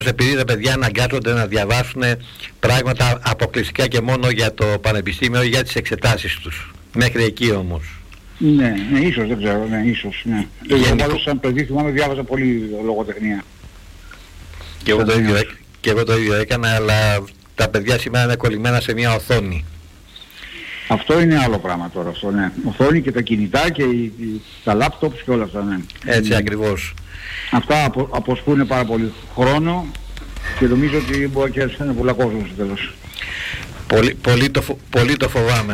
επειδή τα παιδιά αναγκάζονται να διαβάσουν πράγματα αποκλειστικά και μόνο για το πανεπιστήμιο ή για τις εξετάσεις τους. Μέχρι εκεί όμως. Ναι, ίσως, δεν ξέρω, ναι, ίσως, ναι. Εγώ σαν παιδί θυμάμαι διάβαζα πολύ λογοτεχνία. Και εγώ το ίδιο έκανα, αλλά τα παιδιά σήμερα είναι κολλημένα σε μια οθόνη. Αυτό είναι άλλο πράγμα τώρα, αυτό, ναι. Οθόνη και τα κινητά και τα laptops και όλα αυτά, ναι. Έτσι ακριβώς. Αυτά αποσπούν πάρα πολύ χρόνο και νομίζω ότι μπορεί και να πολλά κόσμο στο τέλος. Πολύ το φοβάμαι.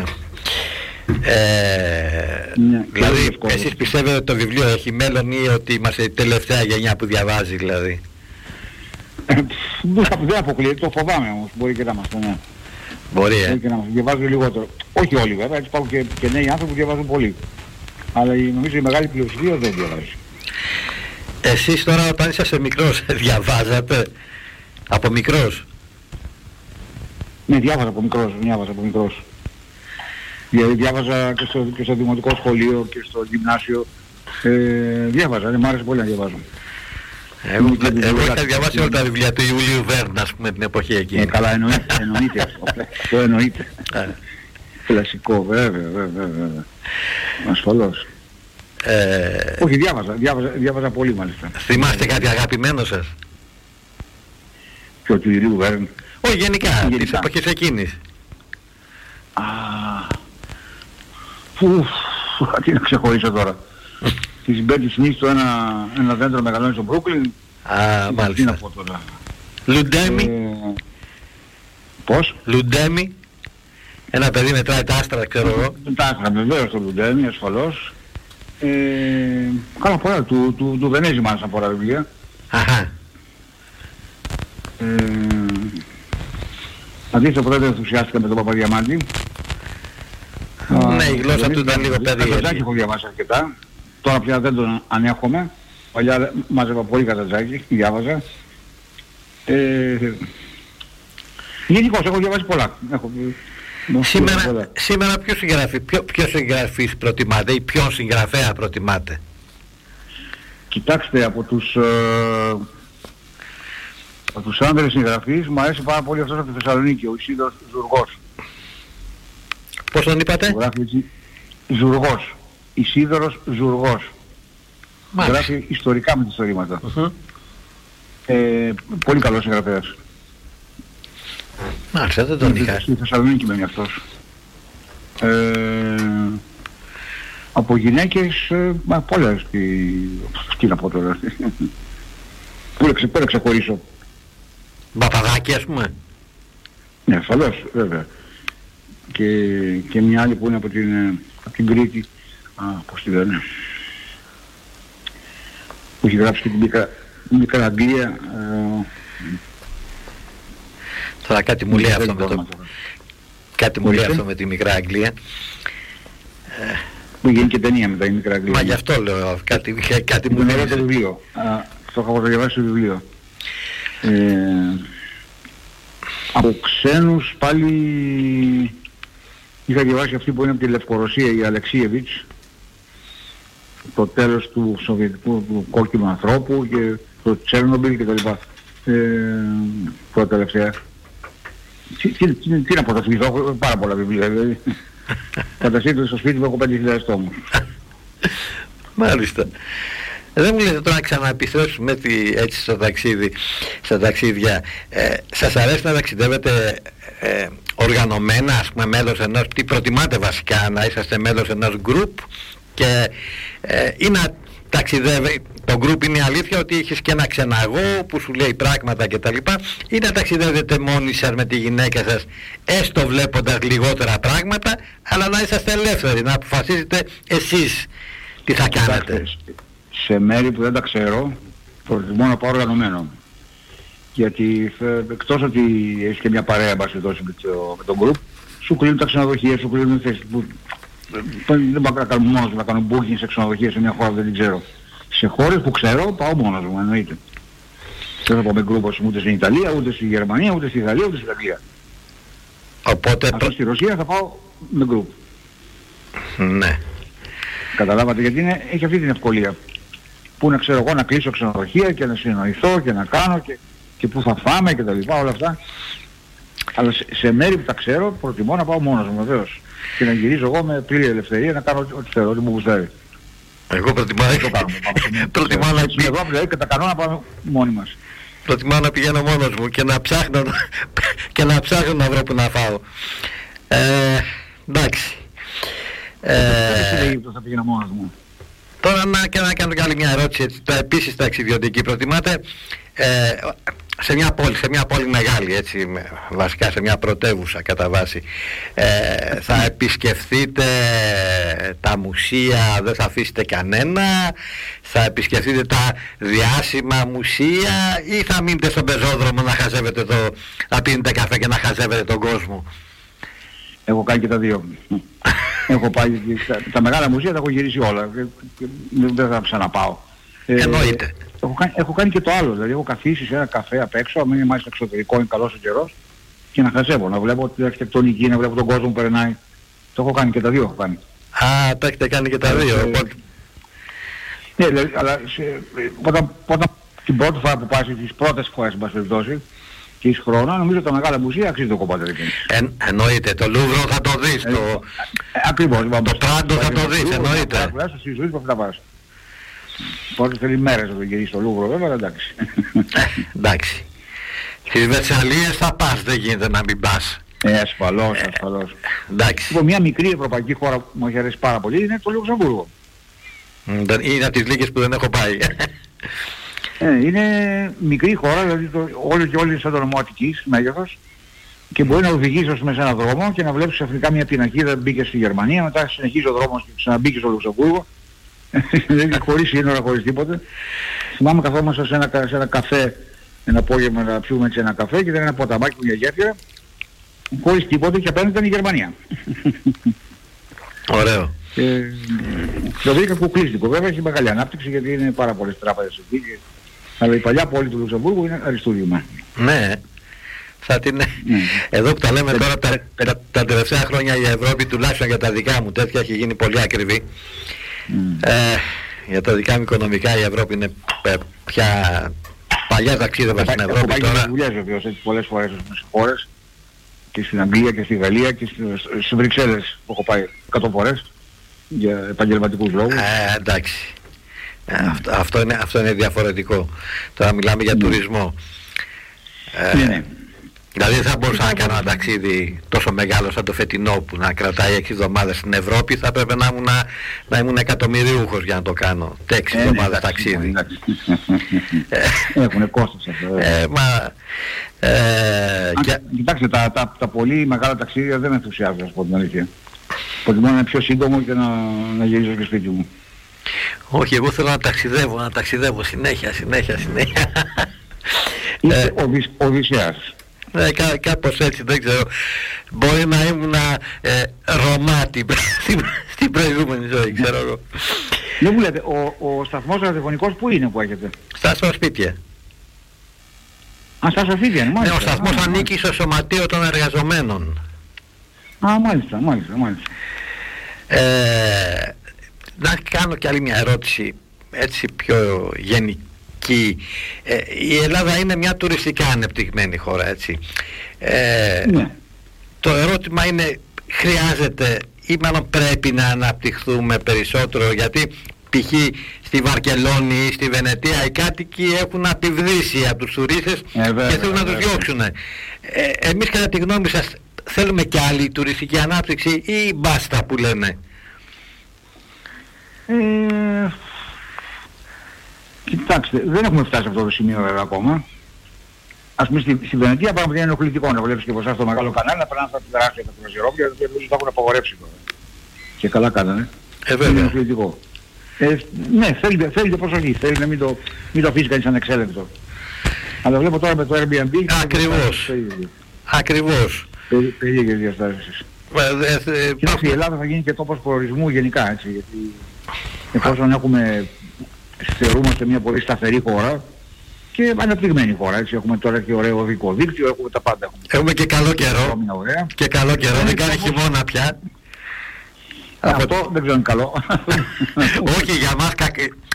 Ναι, δηλαδή, εσείς πιστεύετε ότι το βιβλίο έχει μέλλον ή ότι είμαστε η τελευταία γενιά που διαβάζει δηλαδή? Δεν αποκλείεται, το φοβάμαι όμως, μπορεί και να είμαστε, ναι. Μπορεί, και να μας διαβάζουν λιγότερο. Όχι όλοι βέβαια, έτσι υπάρχουν και νέοι άνθρωποι που διαβάζουν πολύ. Αλλά νομίζω η μεγάλη πλειοψηφία δεν διαβάζει. Εσείς τώρα όταν είσαστε μικρός διαβάζατε από μικρός? Ναι, διάβαζα από μικρός. Δηλαδή διάβαζα και στο δημοτικό σχολείο και στο γυμνάσιο. Διάβαζα, μου άρεσε πολύ να διαβάζω. Εγώ είχα διαβάσει όλα τα βιβλία του Ιουλίου Βέρν, ας πούμε, την εποχή εκείνη. Καλά, εννοείται αυτό. Το εννοείται. Κλασικό, βέβαια. Ασφαλώς. Όχι, διάβαζα πολύ μάλιστα. Θυμάστε κάτι αγαπημένο σας? Ποιο, του Ιουλίου Βέρν? Όχι, γενικά, της εποχής εκείνης. Τι να ξεχωρίσω τώρα. Της Μπέντι Σμιθ το ένα δέντρο μεγαλώνει στο Μπρούκλιν. Μάλιστα. Τι να πω τώρα. Λουντέμι. Πώς? Λουντέμι. Ένα παιδί μετράει τα άστρα, ξέρω εγώ. Τα άστρα βεβαίως το Λουντέμι, ασφαλώς. Καλά πολλά, του Βενέζη μάλιστα πολλά βιβλία. Αχα. Αντίθετα ποτέ δεν ενθουσιάστηκα με τον Παπαδιαμάντη. Ναι, η γλώσσα του ήταν λίγο περίεργη. Κατατζάκη έχω διαβάσει αρκετά. Τώρα πια δεν τον ανέχομαι. Παλιά μάζευα πολύ Κατατζάκη, διάβαζα. Γενικώς έχω διαβάσει πολλά. Σήμερα ποιος συγγραφής προτιμάτε ή ποιον συγγραφέα προτιμάτε? Κοιτάξτε, από τους άνδρες συγγραφείς μου αρέσει πάρα πολύ αυτός από τη Θεσσαλονίκη, ο Ισίδωρος Ζουργός. Πώς τον είπατε? Ζουργός. Ισίδωρος Ζουργός. Γράφει ιστορικά με τα ιστορήματα. Πολύ καλός συγγραφέας. Μάλιστα, δεν τον είχα. Στη Θεσσαλονίκη μένει αυτός. Από γυναίκες, πολλές, τι να πω τώρα. Πού να ξεχωρίσω. Παπαδάκη, ας πούμε. Ναι, ασφαλώς, βέβαια. Και μια άλλη που είναι από την Κρήτη. Πώς τη λένε. Που έχει γράψει και την Μικρά Αγγλία. Τώρα κάτι μου λέει αυτό με το... Κάτι μου λέει αυτό με τη Μικρά Αγγλία. Που γίνει και ταινία μετά η Μικρά Αγγλία. Μα γι' αυτό λέω, κάτι μου λέει. Το βιβλίο. Το έχω διαβάσει το βιβλίο. Από ξένους πάλι είχα διαβάσει αυτή που είναι από τη Λευκορωσία, η Αλεξίεβιτς, το τέλος του σοβιετικού του κόκκινου ανθρώπου και το Τσέρνομπιλ και τα λοιπά. Το τελευταία. Τι να πω, θα θυμηθώ, έχω πάρα πολλά βιβλία, δηλαδή. Φανταστείτε στο σπίτι μου έχω 5.000 τόμους. Μάλιστα. Δεν μου λέτε τώρα να ξαναεπιστρέψουμε έτσι στο ταξίδι, στα ταξίδια. Σας αρέσει να ταξιδεύετε οργανωμένα, ας πούμε, μέλος ενός, τι προτιμάτε βασικά, να είσαστε μέλος ενός group ή να ταξιδεύει, το group είναι η αλήθεια ότι έχεις και ένα ξεναγό που σου λέει πράγματα κτλ, ή να ταξιδεύετε μόνοι σας με τη γυναίκα σας, έστω βλέποντας λιγότερα πράγματα, αλλά να είσαστε ελεύθεροι, να αποφασίζετε εσείς τι θα κάνετε. Σε μέρη που δεν τα ξέρω, προτιμώ να πάω οργανωμένο. Γιατί εκτός ότι έχεις και μια παρέα με τον group, σου κλείνουν τα ξενοδοχεία, σου κλείνουν θέσεις που δεν πάω να κάνω μόνος μου, να κάνω booking σε ξενοδοχεία σε μια χώρα που δεν την ξέρω. Σε χώρες που ξέρω πάω μόνος μου, εννοείται. Δεν θα πάω με group ούτε στην Ιταλία, ούτε στη Γερμανία, ούτε στη Γαλλία, ούτε στη Γαλλία. Οπότε... Αυτό στη Ρωσία θα πάω με group. Ναι. Καταλάβατε, γιατί έχει αυτή την ευκολία. Πού να ξέρω εγώ να κλείσω ξενοδοχεία και να συνοηθώ και να κάνω και και πού θα φάμε και τα λοιπά, όλα αυτά. Αλλά σε μέρη που τα ξέρω προτιμώ να πάω μόνος μου βεβαίως. Και να γυρίζω εγώ με πλήρη ελευθερία να κάνω ό,τι θέλω, ό,τι μου γουστάρει. Εγώ προτιμώ να στην Ευρώπη δηλαδή κατά κανόνα πάμε μόνοι μας. Προτιμώ να πηγαίνω μόνος μου και να ψάχνω να βρω που να φάω. Εντάξει. Στην Αίγυπτο θα πήγαινα μόνος μου. Τώρα να κάνω και άλλη μια ερώτηση. Επίσης ταξιδιωτική προτιμάτε σε μια πόλη μεγάλη, έτσι, βασικά σε μια πρωτεύουσα κατά βάση, θα επισκεφθείτε τα μουσεία, δεν θα αφήσετε κανένα, θα επισκεφθείτε τα διάσημα μουσεία ή θα μείνετε στον πεζόδρομο να χαζεύετε να πίνετε καφέ και να χαζεύετε τον κόσμο? Έχω κάνει και τα δύο. Έχω πάει τα μεγάλα μουσεία, τα έχω γυρίσει όλα. Δεν θα ξαναπάω. Εννοείται. Έχω κάνει και το άλλο, δηλαδή έχω καθίσει σε ένα καφέ απ' έξω, αν είναι μάλιστα εξωτερικό, είναι καλός ο καιρός, και να χαζεύω, να βλέπω την αρχιτεκτονική, να βλέπω τον κόσμο που περνάει. Το έχω κάνει και τα δύο έχω κάνει. Α, τα έχετε κάνει και τα δύο. Ναι, δηλαδή, αλλά όταν την πρώτη φορά που πας, τις πρώτες φορές που πας περιπτώσει, και εις χρόνο, νομίζω τα μεγάλα μουσεία αξίζει το κομμάτι. Εννοείται, το Λούβρο θα το δεις, ακριβώς, το Πράντο θα το δεις, εννοείται. Στη ζωή που θα πας. Πότε θέλει μέρες να το γυρίσει στο Λούβρο βέβαια, εντάξει. Εντάξει. Στις Βερσαλίες θα πας, δεν γίνεται να μην πας. Ασφαλώς. Εντάξει. Λοιπόν, μια μικρή ευρωπαϊκή χώρα που μου έχει αρέσει πάρα πολύ είναι το Λουξεμβούργο. Είναι από τις λίγες που δεν έχω πάει. Είναι μικρή χώρα, δηλαδή όλη είναι σαν το νομό Αττικής, μέγεθος, και μπορεί να οδηγήσεις σε έναν δρόμο και να βλέπεις ξαφνικά μια πινακίδα, μπήκε στη Γερμανία, μετά συνεχίζει ο δρόμος και ξαναμπήκε στο Λουξεμβούργο. Χωρίς σύνορα, χωρίς τίποτε. Θυμάμαι καθόμαστε σε ένα καφέ ένα απόγευμα να πιούμε έτσι ένα καφέ και ήταν ένα ποταμάκι μια γέφυρα χωρίς τίποτε και απέναντι ήταν η Γερμανία. Ωραίο. Το βρήκα κουκλίστικο. Βέβαια έχει μεγάλη ανάπτυξη γιατί είναι πάρα πολλές τράπεζες εκεί. Αλλά η παλιά πόλη του Λουξεμβούργου είναι αριστούργημα. Ναι. Εδώ που τα λέμε τώρα τα τελευταία χρόνια η Ευρώπη, τουλάχιστον για τα δικά μου τέτοια, έχει γίνει πολύ ακριβή. Για τα δικά μου οικονομικά η Ευρώπη είναι πια παλιά ταξίδευα στην Ευρώπη. Έχω πάει τώρα... και δουλειές βεβαίως έτσι πολλές φορές στις χώρες και στην Αγγλία και στη Γαλλία και στις Βρυξέλλες που έχω πάει 100 φορές για επαγγελματικούς λόγους. Εντάξει. Αυτό είναι διαφορετικό. Τώρα μιλάμε για τουρισμό. Ναι. Δηλαδή δεν θα μπορούσα να κάνω ένα ταξίδι τόσο μεγάλο σαν το φετινό που να κρατάει 6 εβδομάδες στην Ευρώπη. Θα έπρεπε να ήμουν εκατομμυριούχος για να το κάνω. 6 εβδομάδες ταξίδι. Έχουνε κόστος αυτό. Κοιτάξτε, τα πολύ μεγάλα ταξίδια δεν με ενθουσιάζουν, να πω την αλήθεια. Προτιμώ να είναι πιο σύντομο και να γυρίζω και σπίτι μου. Όχι, εγώ θέλω να ταξιδεύω συνέχεια. Είσαι Οδυσσέας. Κάπως έτσι, δεν ξέρω. Μπορεί να ήμουν Ρωμάτη στην προηγούμενη ζωή, ξέρω εγώ. Δεν μου λέτε, ο σταθμός ραδιοφωνικός που είναι που έχετε? Στα σπίτια. Στα σπίτια είναι, μάλιστα. Ναι, ο σταθμός ανήκει στο Σωματείο των Εργαζομένων. Μάλιστα. Να κάνω κι άλλη μια ερώτηση, έτσι πιο γενική. Η Ελλάδα είναι μια τουριστικά ανεπτυγμένη χώρα, έτσι. Ναι. Το ερώτημα είναι, χρειάζεται ή μάλλον πρέπει να αναπτυχθούμε περισσότερο, γιατί π.χ. στη Βαρκελόνη ή στη Βενετία οι κάτοικοι έχουν απειβδίσει από τους τουρίστες και θέλουν να τους διώξουν. Εμείς κατά τη γνώμη σας θέλουμε κι άλλη τουριστική ανάπτυξη ή μπάστα που λένε? Κοιτάξτε, δεν έχουμε φτάσει σε αυτό το σημείο βέβαια ακόμα. Ας πούμε στη Βενετία πράγματι είναι ενοχλητικό να βλέπεις και από εσάς στο μεγάλο κανάλι να περνάνε αυτά τα τεράστια τα κρουαζιερόπλια, γιατί νομίζω τα έχουν απαγορεύσει τώρα. Και καλά κάνανε. Είναι ενοχλητικό. Ναι, θέλει προσοχή, θέλει να μην το αφήσει κανείς ανεξέλεγκτο. Αλλά βλέπω τώρα με το Airbnb... Ακριβώς. Περίεργες διαστάσεις. Η Ελλάδα θα γίνει και τόπος προορισμού γενικά, έτσι, γιατί εφόσον θεωρούμαστε μια πολύ σταθερή χώρα και αναπτυγμένη χώρα, έτσι, έχουμε τώρα και ωραίο οδικό δίκτυο, έχουμε τα πάντα. Έχουμε και καλό καιρό, δεν κάνει χειμώνα πια. Αυτό δεν ξέρω αν είναι καλό. Όχι, για μας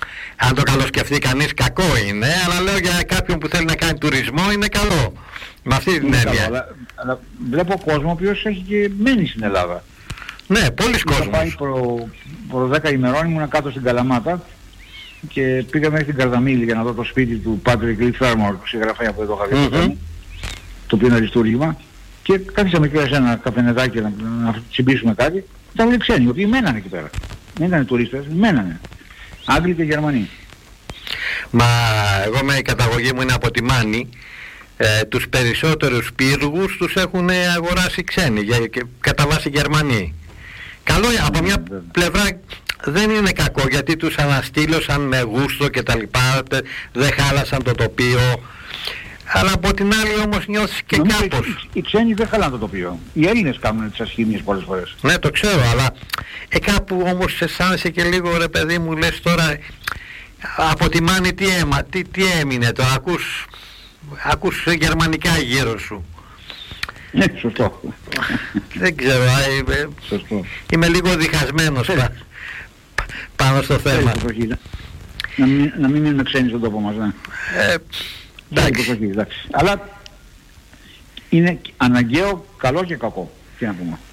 αν το καλοσκεφτεί κανείς κακό είναι, αλλά λέω για κάποιον που θέλει να κάνει τουρισμό είναι καλό. Με αυτή την έννοια. Αλλά βλέπω κόσμο ο οποίος έχει και μένει στην Ελλάδα. Ναι, πολλοί κόσμος. Είχα πάει προ 10 ημερών, ήμουν κάτω στην Καλαμάτα και πήγα μέχρι την Καρδαμήλη για να δω το σπίτι του Patrick Lee Fermor, συγγραφέα που εδώ είχα δει, το οποίο είναι αριστούργημα, και κάθισαμε και σε ένα καφενεδάκι να τσιμπήσουμε κάτι. Ήταν όλοι ξένοι, οι οποίοι μένανε εκεί πέρα. Δεν ήταν τουρίστες, μένανε. Άγγλοι και Γερμανοί. Μα εγώ με η καταγωγή μου είναι από τη Μάνη. Τους περισσότερους πύργους τους έχουν αγοράσει ξένοι, κατά βάση Γερμανοί. Καλό από μια πλευρά δεν είναι κακό, γιατί τους αναστήλωσαν με γούστο και τα λοιπά, δεν χάλασαν το τοπίο. Αλλά από την άλλη όμως νιώθεις και νομίζω κάπως. Οι ξένοι δεν χαλάνε το τοπίο. Οι Έλληνες κάνουν τις ασχήμιες πολλές φορές. Ναι, το ξέρω, αλλά κάπου όμως αισθάνεσαι και λίγο, ρε παιδί μου, λες τώρα από τη Μάνη τι έμεινε τώρα, ακούς γερμανικά γύρω σου. Ναι, σωστό. Δεν ξέρω, είμαι λίγο διχασμένος πάνω στο θέμα. Να μην μείνουμε ξένοι στον τόπο μας, ναι. Εντάξει. Αλλά είναι αναγκαίο καλό και κακό. Τι να πούμε.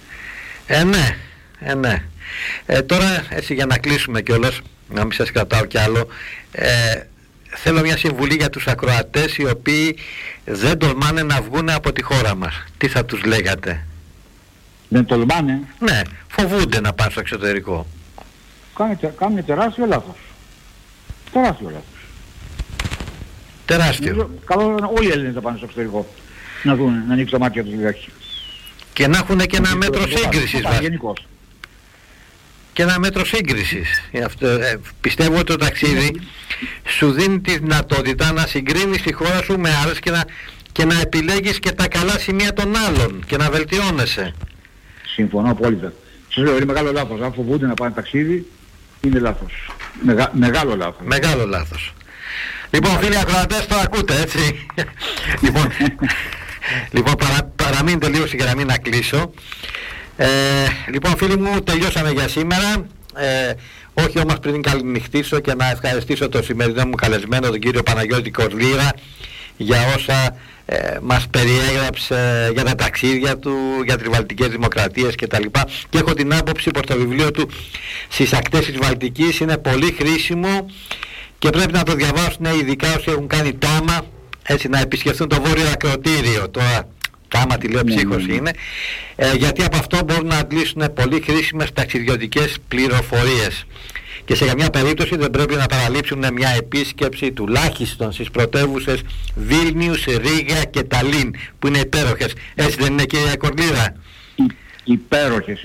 Ναι. Τώρα έτσι για να κλείσουμε κιόλας, να μην σας κρατάω κι άλλο, θέλω μια συμβουλή για τους ακροατές οι οποίοι δεν τολμάνε να βγουν από τη χώρα μας. Τι θα τους λέγατε? Δεν τολμάνε? Ναι, φοβούνται να πάνε στο εξωτερικό. Κάνουν τεράστιο λάθος. Τεράστιο λάθος. Τεράστιο. Καλό είναι όλοι οι Έλληνες να πάνε στο εξωτερικό. Να δουν, να ανοίξουν τα μάτια τους λιγάκι. Και να έχουν και ένα μέτρο σύγκρισης. Γενικώς. Και ένα μέτρο σύγκρισης. Πιστεύω ότι το ταξίδι σου δίνει τη δυνατότητα να συγκρίνεις τη χώρα σου με άλλες και να επιλέγεις και τα καλά σημεία των άλλων και να βελτιώνεσαι. Συμφωνώ απόλυτα. Σας λέω, είναι μεγάλο λάθος. Αν φοβούνται να πάνε ταξίδι, είναι λάθος. Μεγάλο λάθος. Μεγάλο λάθος. Λοιπόν, φίλοι ακροατές, το ακούτε, έτσι. Λοιπόν, παραμείνετε λίγο στη γραμμή να κλείσω. Λοιπόν, φίλοι μου, τελειώσαμε για σήμερα. Όχι όμως πριν καληνυχτήσω και να ευχαριστήσω τον σημερινό μου καλεσμένο, τον κύριο Παναγιώτη Κορλήρα, για όσα μας περιέγραψε για τα ταξίδια του, για τις Βαλτικές Δημοκρατίες κτλ. Και έχω την άποψη πως το βιβλίο του «Στις ακτές της Βαλτικής» είναι πολύ χρήσιμο και πρέπει να το διαβάσουν ειδικά όσοι έχουν κάνει τάμα, έτσι, να επισκεφθούν το Βόρειο Ακροτήριο. Τώρα τάμα τη λέω ψύχος είναι, γιατί από αυτό μπορούν να αντλήσουν πολύ χρήσιμες ταξιδιωτικές πληροφορίες. Και σε καμιά περίπτωση δεν πρέπει να παραλείψουν μια επίσκεψη τουλάχιστον στις πρωτεύουσες Βίλνιους, Ρίγα και Ταλίν, που είναι υπέροχες. Έτσι δεν είναι, κύριε Κορλήρα? Υπέροχες.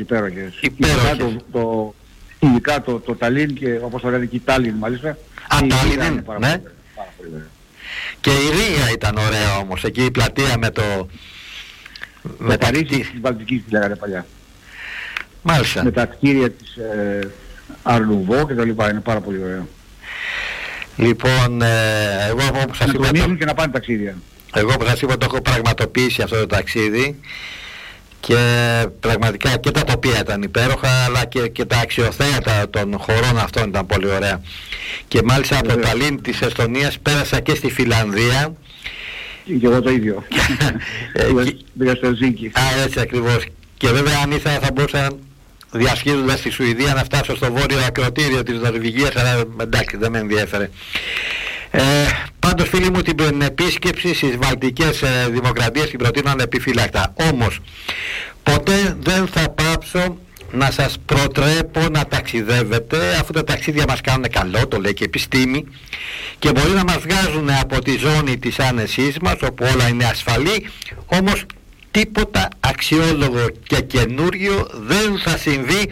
Ειδικά το Ταλίν και όπως το λένε και η Τάλιν μάλιστα. Τάλιν είναι, ναι. Και η Ρίγα ήταν ωραία όμως, εκεί η πλατεία με το... Με τα Παρίσι της Βαλτικής τη λέγανε παλιά. Μάλιστα. Με τα κτίρια της Αρλουβό και τα λοιπά, είναι πάρα πολύ ωραίο. Λοιπόν, εγώ όπως σας είπα... Να και να πάνε ταξίδια. Εγώ όπως σας είπα το έχω πραγματοποιήσει αυτό το ταξίδι και πραγματικά και τα τοπία ήταν υπέροχα, αλλά και τα αξιοθέατα των χωρών αυτών ήταν πολύ ωραία. Και μάλιστα από το Ταλίν της Εστονίας πέρασα και στη Φιλανδία. Και εγώ το ίδιο. Πήγα στο Ελσίνκι. Έτσι ακριβώς. Και βέβαια αν ήθελα θα μπορούσα διασχίζοντας τη Σουηδία να φτάσω στο Βόρειο Ακροτήριο της Νορβηγίας, αλλά εντάξει, δεν με ενδιέφερε. Πάντως, φίλοι μου, την επίσκεψη στις Βαλτικές Δημοκρατίες την προτείνω ανεπιφύλακτα. Όμως ποτέ δεν θα πάψω να σας προτρέπω να ταξιδεύετε, αφού τα ταξίδια μας κάνουν καλό, το λέει και η επιστήμη, και μπορεί να μας βγάζουν από τη ζώνη της άνεσής μας, όπου όλα είναι ασφαλή, όμως τίποτα αξιόλογο και καινούριο δεν θα συμβεί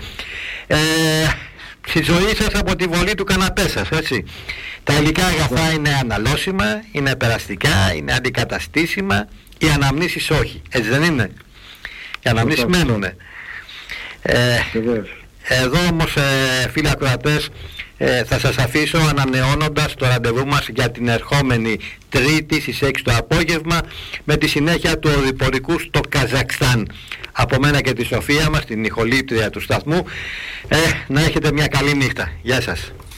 στη ζωή σας από τη βολή του καναπέ σας, έτσι. Τα υλικά αγαθά είναι αναλώσιμα, είναι περαστικά, είναι αντικαταστήσιμα, οι αναμνήσεις όχι, έτσι δεν είναι? Οι αναμνήσεις μένουνε. Εδώ όμως, φίλοι ακροατές, θα σας αφήσω ανανεώνοντας το ραντεβού μας για την ερχόμενη Τρίτη στις 6 το απόγευμα, με τη συνέχεια του οδηπορικού στο Καζακστάν. Από μένα και τη Σοφία μας, την ηχολήπτρια του σταθμού, να έχετε μια καλή νύχτα. Γεια σας.